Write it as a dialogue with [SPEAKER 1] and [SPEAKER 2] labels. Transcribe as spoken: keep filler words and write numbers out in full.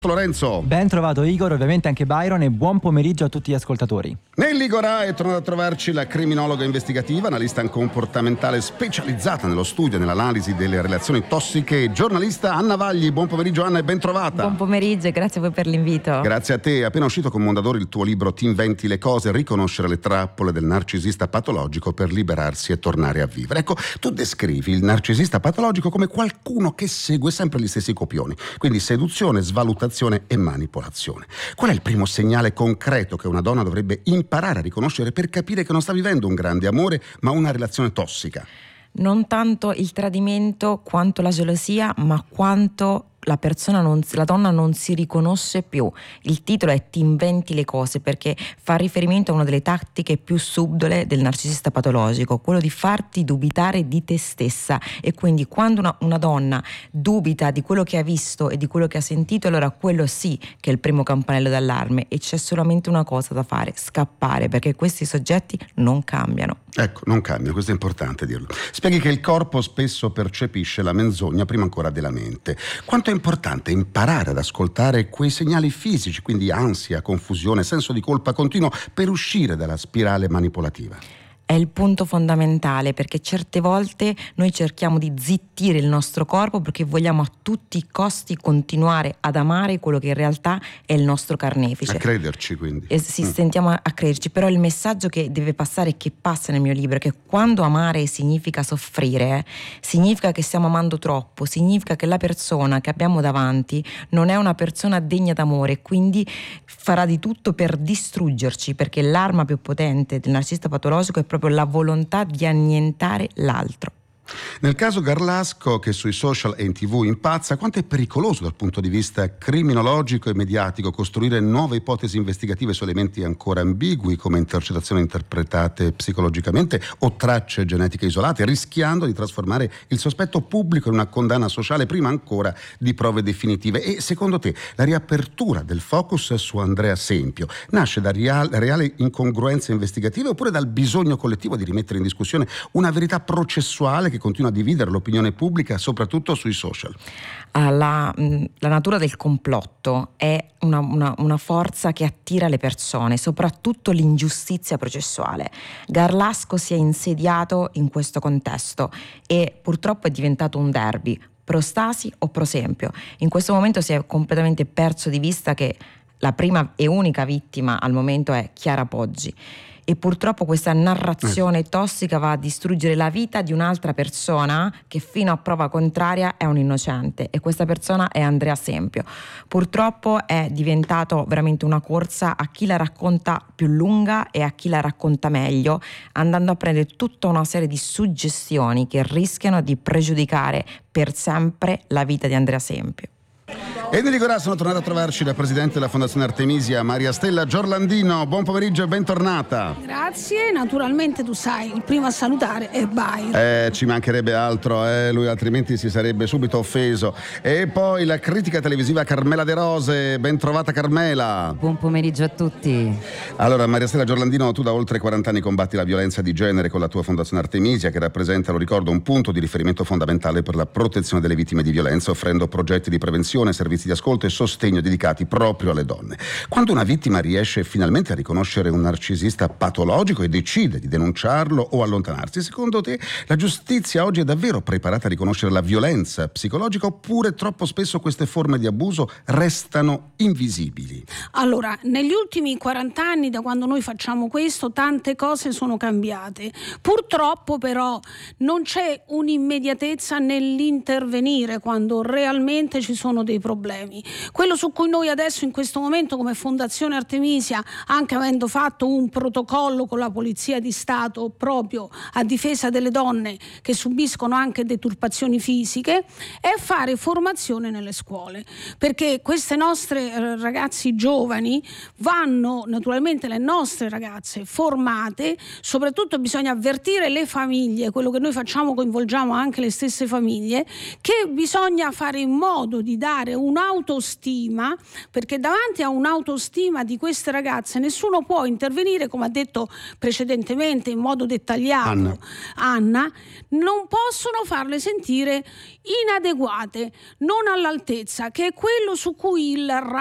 [SPEAKER 1] Lorenzo.
[SPEAKER 2] Ben trovato Igor, ovviamente anche Byron, e buon pomeriggio a tutti gli ascoltatori.
[SPEAKER 1] Nelly Gorà è tornata a trovarci la criminologa investigativa, analista comportamentale specializzata nello studio e nell'analisi delle relazioni tossiche, giornalista Anna Vagli. Buon pomeriggio Anna e ben trovata.
[SPEAKER 3] Buon pomeriggio e grazie a voi per l'invito.
[SPEAKER 1] Grazie a te. È appena uscito con Mondadori il tuo libro Ti inventi le cose, riconoscere le trappole del narcisista patologico per liberarsi e tornare a vivere. Ecco, tu descrivi il narcisista patologico come qualcuno che segue sempre gli stessi copioni, quindi seduzione, svalutazione e manipolazione. Qual è il primo segnale concreto che una donna dovrebbe imparare a riconoscere per capire che non sta vivendo un grande amore, ma una relazione tossica?
[SPEAKER 3] Non tanto il tradimento quanto la gelosia, ma quanto la persona non, la donna non si riconosce più. Il titolo è Ti inventi le cose, perché fa riferimento a una delle tattiche più subdole del narcisista patologico, quello di farti dubitare di te stessa. E quindi quando una, una donna dubita di quello che ha visto e di quello che ha sentito, allora quello sì che è il primo campanello d'allarme, e c'è solamente una cosa da fare: scappare, perché questi soggetti non cambiano.
[SPEAKER 1] Ecco, non cambiano, questo è importante dirlo. Spieghi che il corpo spesso percepisce la menzogna prima ancora della mente. Quanto è importante imparare ad ascoltare quei segnali fisici, quindi ansia, confusione, senso di colpa continuo, per uscire dalla spirale manipolativa?
[SPEAKER 3] È il punto fondamentale, perché certe volte noi cerchiamo di zittire il nostro corpo perché vogliamo a tutti i costi continuare ad amare quello che in realtà è il nostro carnefice.
[SPEAKER 1] A crederci, quindi.
[SPEAKER 3] E sì,
[SPEAKER 1] mm.
[SPEAKER 3] sentiamo a, a crederci, però il messaggio che deve passare e che passa nel mio libro è che quando amare significa soffrire, eh, significa che stiamo amando troppo, significa che la persona che abbiamo davanti non è una persona degna d'amore e quindi farà di tutto per distruggerci, perché l'arma più potente del narcisista patologico è proprio la volontà di annientare l'altro.
[SPEAKER 1] Nel caso Garlasco, che sui social e in tv impazza, quanto è pericoloso dal punto di vista criminologico e mediatico costruire nuove ipotesi investigative su elementi ancora ambigui come intercettazioni interpretate psicologicamente o tracce genetiche isolate, rischiando di trasformare il sospetto pubblico in una condanna sociale prima ancora di prove definitive. E secondo te la riapertura del focus su Andrea Sempio nasce da real, reali incongruenze investigative oppure dal bisogno collettivo di rimettere in discussione una verità processuale che continua a dividere l'opinione pubblica, soprattutto sui social?
[SPEAKER 3] La, la natura del complotto è una, una, una forza che attira le persone, soprattutto l'ingiustizia processuale. Garlasco si è insediato in questo contesto e purtroppo è diventato un derby, pro Stasi o pro Sempio. In questo momento si è completamente perso di vista che la prima e unica vittima al momento è Chiara Poggi. E purtroppo questa narrazione tossica va a distruggere la vita di un'altra persona che fino a prova contraria è un innocente, e questa persona è Andrea Sempio. Purtroppo è diventato veramente una corsa a chi la racconta più lunga e a chi la racconta meglio, andando a prendere tutta una serie di suggestioni che rischiano di pregiudicare per sempre la vita di Andrea Sempio.
[SPEAKER 1] E Nelly Gorà sono tornata a trovarci la presidente della Fondazione Artemisia, Maria Stella Giorlandino. Buon pomeriggio e bentornata.
[SPEAKER 4] Grazie, naturalmente tu sai, il primo a salutare è Byron.
[SPEAKER 1] Eh, ci mancherebbe altro, eh, lui altrimenti si sarebbe subito offeso. E poi la critica televisiva Carmela De Rose. Ben trovata Carmela.
[SPEAKER 5] Buon pomeriggio a tutti.
[SPEAKER 1] Allora, Maria Stella Giorlandino, tu da oltre quaranta anni combatti la violenza di genere con la tua Fondazione Artemisia, che rappresenta, lo ricordo, un punto di riferimento fondamentale per la protezione delle vittime di violenza, offrendo progetti di prevenzione, servizi di ascolto e sostegno dedicati proprio alle donne. Quando una vittima riesce finalmente a riconoscere un narcisista patologico e decide di denunciarlo o allontanarsi, secondo te la giustizia oggi è davvero preparata a riconoscere la violenza psicologica, oppure troppo spesso queste forme di abuso restano invisibili?
[SPEAKER 4] Allora, negli ultimi quaranta anni, da quando noi facciamo questo, tante cose sono cambiate. Purtroppo però non c'è un'immediatezza nell'intervenire quando realmente ci sono dei problemi. Quello su cui noi adesso in questo momento come Fondazione Artemisia, anche avendo fatto un protocollo con la Polizia di Stato proprio a difesa delle donne che subiscono anche deturpazioni fisiche, è fare formazione nelle scuole, perché queste nostre ragazzi giovani vanno, naturalmente le nostre ragazze formate, soprattutto bisogna avvertire le famiglie, quello che noi facciamo coinvolgiamo anche le stesse famiglie, che bisogna fare in modo di dare un un'autostima, perché davanti a un'autostima di queste ragazze nessuno può intervenire, come ha detto precedentemente in modo dettagliato
[SPEAKER 1] Anna,
[SPEAKER 4] Anna, non possono farle sentire inadeguate, non all'altezza, che è quello su cui il